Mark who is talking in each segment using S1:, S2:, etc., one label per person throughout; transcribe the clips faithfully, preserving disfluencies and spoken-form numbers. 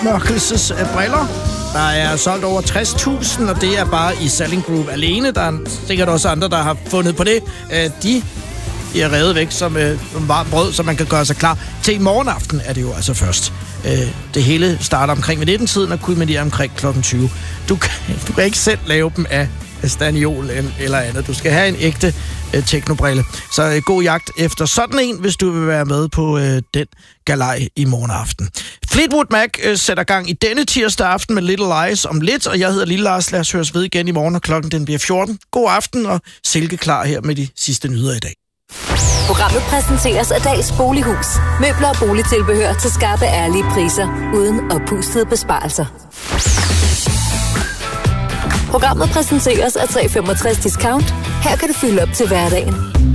S1: udmørkelsesbriller. Der er solgt over tres tusind, og det er bare i Salling Group alene. Der er sikkert også andre, der har fundet på det. De er revet væk som, som varmt brød, så man kan gøre sig klar. Til i morgenaften er det jo altså først. Det hele starter omkring ved nitten-tiden og kulminerer omkring klokken tyve. Du kan, du kan ikke selv lave dem af staniol eller andet. Du skal have en ægte øh, teknobrille. Så øh, god jagt efter sådan en, hvis du vil være med på øh, den galej i morgen aften. Fleetwood Mac øh, sætter gang i denne tirsdag aften med Little Lies om lidt, og jeg hedder Lille Lars. Lad os høres ved igen i morgen, og klokken den bliver fjorten. God aften, og Silke klar her med de sidste nyheder i dag.
S2: Programmet præsenteres af Dags Bolighus. Møbler og boligtilbehør til skarpe, ærlige priser, uden oppustede besparelser. Programmet præsenteres af tre komma femogtres Discount. Her kan du fylde op til hverdagen.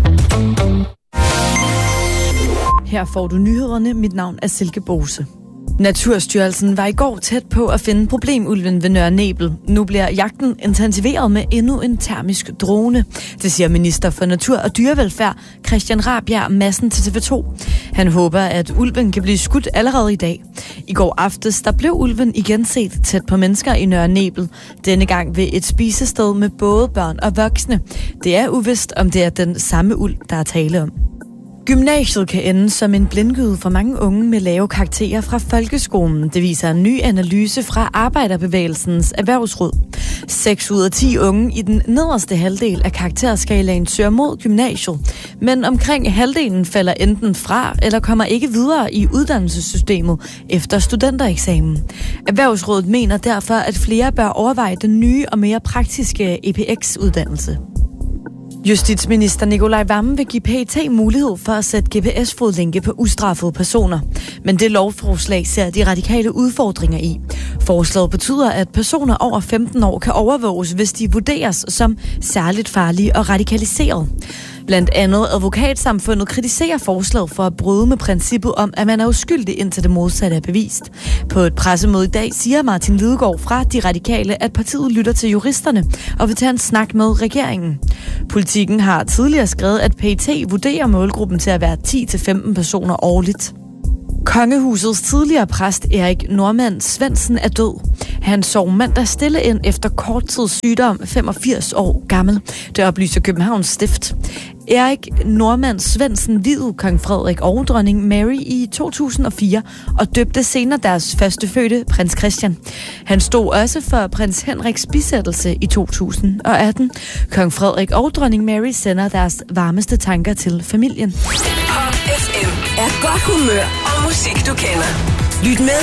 S3: Her får du nyhederne. Mit navn er Silke Bose. Naturstyrelsen var i går tæt på at finde problemulven ved Nørre Nebel. Nu bliver jagten intensiveret med endnu en termisk drone. Det siger minister for natur og dyrevelfærd Christian Rabjerg Madsen til T V to. Han håber, at ulven kan blive skudt allerede i dag. I går aftes der blev ulven igen set tæt på mennesker i Nørre Nebel. Denne gang ved et spisested med både børn og voksne. Det er uvist, om det er den samme ulv, der er tale om. Gymnasiet kan ende som en blindgyde for mange unge med lave karakterer fra folkeskolen. Det viser en ny analyse fra Arbejderbevægelsens Erhvervsråd. seks ud af ti unge i den nederste halvdel af karakterskalaen søger mod gymnasiet, men omkring halvdelen falder enten fra eller kommer ikke videre i uddannelsessystemet efter studentereksamen. Erhvervsrådet mener derfor, at flere bør overveje den nye og mere praktiske E P X-uddannelse. Justitsminister Nicolai Wammen vil give P E T mulighed for at sætte G P S-fodlænke på ustraffede personer. Men det lovforslag ser de radikale udfordringer i. Forslaget betyder, at personer over femten år kan overvåges, hvis de vurderes som særligt farlige og radikaliseret. Blandt andet advokatsamfundet kritiserer forslaget for at bryde med princippet om, at man er uskyldig indtil det modsatte er bevist. På et pressemøde i dag siger Martin Lidegaard fra De Radikale, at partiet lytter til juristerne og vil tage en snak med regeringen. Politikken har tidligere skrevet, at P E T vurderer målgruppen til at være ti til femten personer årligt. Kongehusets tidligere præst Erik Normann Svendsen er død. Han sov mandag stille ind efter kort tids sygdom, femogfirs år gammel. Det oplyser Københavns Stift. Erik Normann Svendsen viede kong Frederik og dronning Mary i to tusind og fire og døbte senere deres førstefødte prins Christian. Han stod også for prins Henriks bisættelse i to tusind og atten. Kong Frederik og dronning Mary sender deres varmeste tanker til familien.
S4: Pop F M er godt humør og musik, du kender. Lyt med